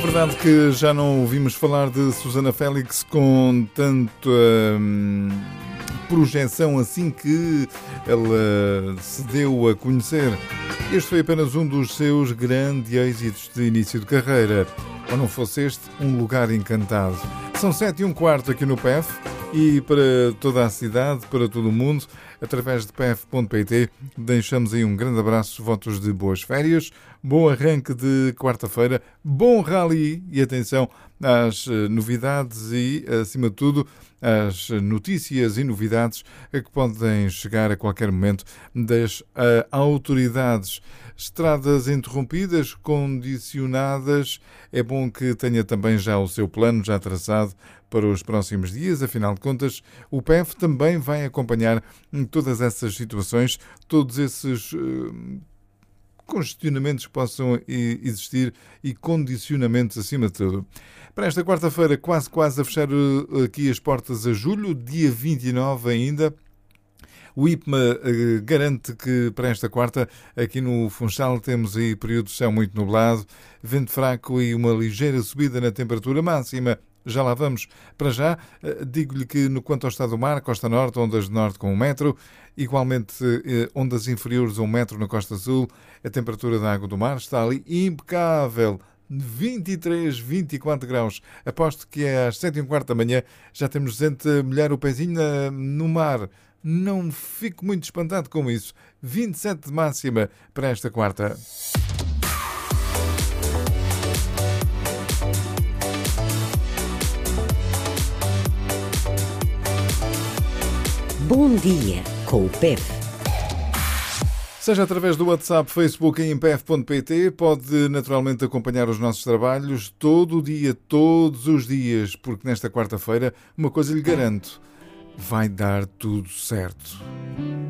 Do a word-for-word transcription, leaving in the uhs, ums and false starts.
verdade que já não ouvimos falar de Susana Félix com tanta hum, projeção assim que ela se deu a conhecer. Este foi apenas um dos seus grandes êxitos de início de carreira. Ou não fosse este, um lugar encantado. São sete e um quarto aqui no P E F e para toda a cidade, para todo o mundo, através de p f ponto p t, deixamos aí um grande abraço, votos de boas férias, bom arranque de quarta-feira, bom rally e atenção às novidades e, acima de tudo, às notícias e novidades que podem chegar a qualquer momento das uh, autoridades. Estradas interrompidas, condicionadas, é bom que tenha também já o seu plano já traçado para os próximos dias. Afinal de contas, o P E F também vai acompanhar todas essas situações, todos esses uh, congestionamentos que possam existir e condicionamentos acima de tudo. Para esta quarta-feira, quase quase a fechar aqui as portas a julho, dia vinte e nove ainda. O I P M A uh, garante que para esta quarta, aqui no Funchal, temos aí período de céu muito nublado, vento fraco e uma ligeira subida na temperatura máxima. Já lá vamos. Para já, uh, digo-lhe que no quanto ao estado do mar, Costa Norte, ondas de norte com um metro, igualmente uh, ondas inferiores a um metro na Costa Sul, a temperatura da água do mar está ali impecável. vinte e três, vinte e quatro graus. Aposto que é às sete e um quarto da manhã já temos gente a molhar o pezinho no mar. Não fico muito espantado com isso. vinte e sete de máxima para esta quarta. Bom dia com o P E F. Seja através do WhatsApp, Facebook e em p f ponto p t, pode naturalmente acompanhar os nossos trabalhos todo o dia, todos os dias, porque nesta quarta-feira, uma coisa lhe garanto, vai dar tudo certo.